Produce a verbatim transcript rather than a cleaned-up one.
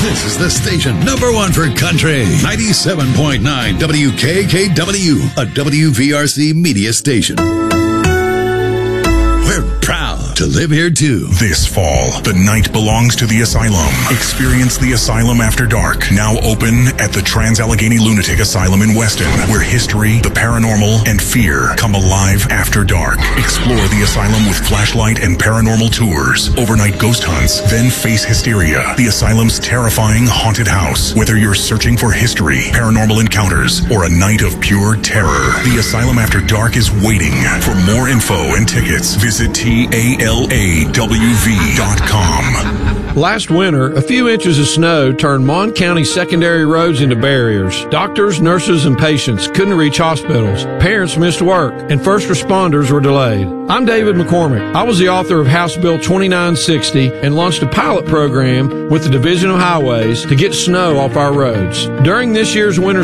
This is the station number one for country. ninety-seven point nine W K K W, a W V R C media station. We're proud to live here too. This fall, the night belongs to the Asylum. Experience the Asylum After Dark, now open at the Trans-Allegheny Lunatic Asylum in Weston, where history, the paranormal, and fear come alive after dark. Explore the Asylum with flashlight and paranormal tours, overnight ghost hunts, then face hysteria, the Asylum's terrifying haunted house. Whether you're searching for history, paranormal encounters, or a night of pure terror, the Asylum After Dark is waiting. For more info and tickets, visit T A L A W V dot com. Last winter, a few inches of snow turned Mon County secondary roads into barriers. Doctors, nurses, and patients couldn't reach hospitals. Parents missed work, and first responders were delayed. I'm David McCormick. I was the author of House Bill twenty-nine sixty and launched a pilot program with the Division of Highways to get snow off our roads. During this year's winter